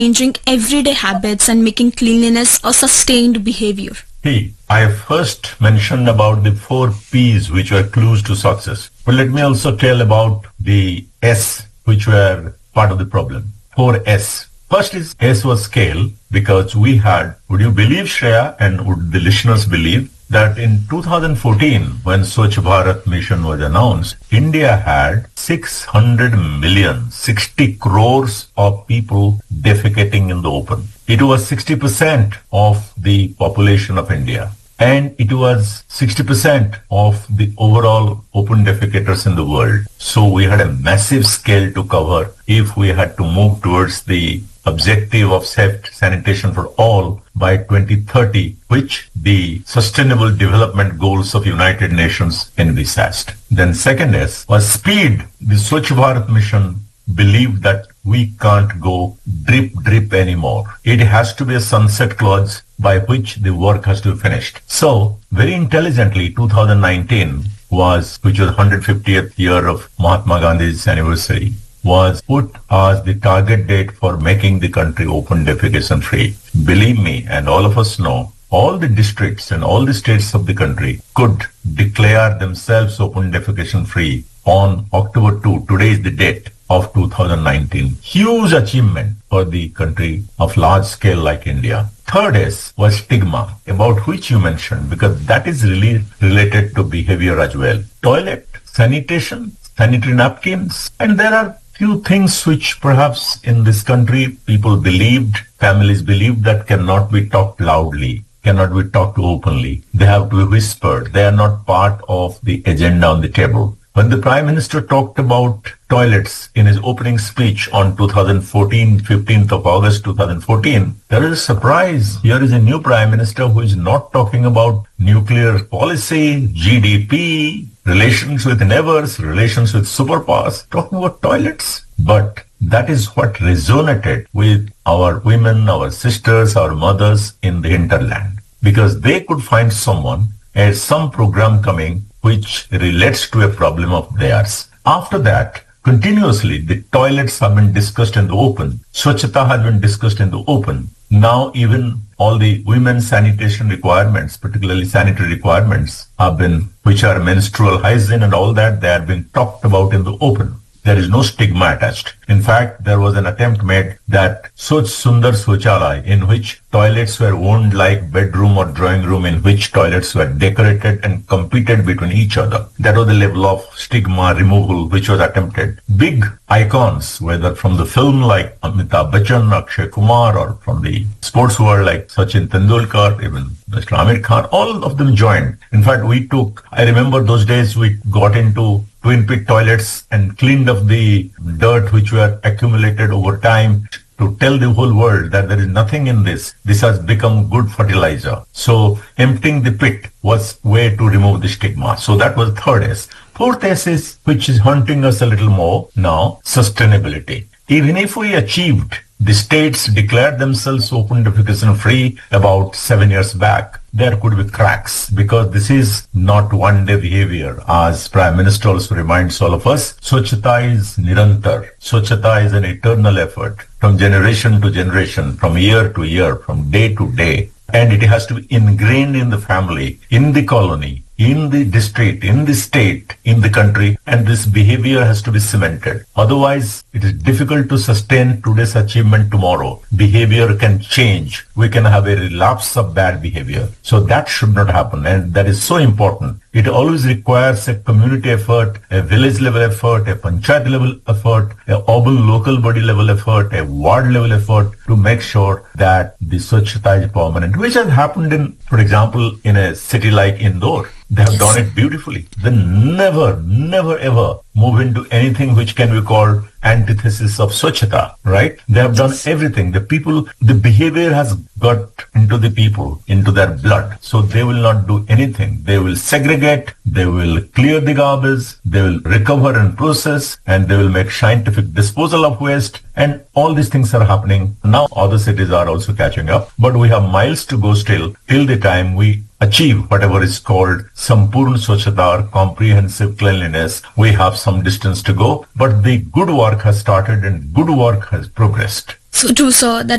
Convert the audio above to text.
changing everyday habits and making cleanliness a sustained behavior? See, I first mentioned about the 4 P's which were clues to success. But let me also tell about the S which were part of the problem. 4S. First is S was scale, because we had, would you believe, Shreya, and would the listeners believe, that in 2014, when Swachh Bharat mission was announced, India had 600 million, 60 crores of people defecating in the open. It was 60% of the population of India. And it was 60% of the overall open defecators in the world. So we had a massive scale to cover if we had to move towards the objective of safe sanitation for all by 2030, which the Sustainable Development Goals of United Nations envisaged. Then second S was speed. The Swachh Bharat mission believed that we can't go drip anymore. It has to be a sunset clause by which the work has to be finished. So very intelligently, 2019 which was 150th year of Mahatma Gandhi's anniversary, was put as the target date for making the country open defecation free. Believe me, and all of us know, all the districts and all the states of the country could declare themselves open defecation free on October 2. Today is the date of 2019. Huge achievement for the country of large scale like India. Third S was stigma, about which you mentioned, because that is really related to behavior as well. Toilet, sanitation, sanitary napkins, and there are few things which perhaps in this country people believed, families believed, that cannot be talked loudly, cannot be talked openly. They have to be whispered. They are not part of the agenda on the table. When the Prime Minister talked about toilets in his opening speech on 2014, 15th of August 2014, there is a surprise. Here is a new Prime Minister who is not talking about nuclear policy, GDP, relations with neighbors, relations with superpowers, talking about toilets. But that is what resonated with our women, our sisters, our mothers in the hinterland, because they could find someone as some program coming which relates to a problem of theirs. After that, continuously, the toilets have been discussed in the open. Swachhata has been discussed in the open. Now even all the women's sanitation requirements, particularly sanitary requirements, have been, which are menstrual hygiene and all that, they are being talked about in the open. There is no stigma attached. In fact, there was an attempt made that Swachh Sundar Shauchalaya, in which toilets were owned like bedroom or drawing room, in which toilets were decorated and competed between each other. That was the level of stigma removal which was attempted. Big icons, whether from the film like Amitabh Bachchan, Akshay Kumar, or from the sports world like Sachin Tendulkar, even Mr. Amir Khan, all of them joined. In fact, I remember those days we got into twin pit toilets and cleaned up the dirt which were accumulated over time to tell the whole world that there is nothing in this. This has become good fertilizer. So emptying the pit was way to remove the stigma. So that was third S. Fourth S is, which is haunting us a little more now, sustainability. Even if we achieved, the states declared themselves open defecation free about 7 years back, there could be cracks, because this is not one day behavior. As Prime Minister also reminds all of us, Swachhata is nirantar. Swachhata is an eternal effort from generation to generation, from year to year, from day to day. And it has to be ingrained in the family, in the colony, in the district, in the state, in the country, and this behavior has to be cemented. Otherwise, it is difficult to sustain today's achievement tomorrow. Behavior can change. We can have a relapse of bad behavior. So that should not happen, and that is so important. It always requires a community effort, a village level effort, a panchayat level effort, a urban local body level effort, a ward level effort to make sure that the Swachhata is permanent, which has happened in, for example, in a city like Indore. They have done it beautifully. They never ever move into anything which can be called antithesis of Swachhata, right? They have done everything. The behavior has got into the people, into their blood. So they will not do anything. They will segregate, they will clear the garbage, they will recover and process, and they will make scientific disposal of waste. And all these things are happening. Now other cities are also catching up, but we have miles to go still till the time we achieve whatever is called Sampurna Swachhata or comprehensive cleanliness, we have some distance to go, but the good work has started and good work has progressed. So true, sir, that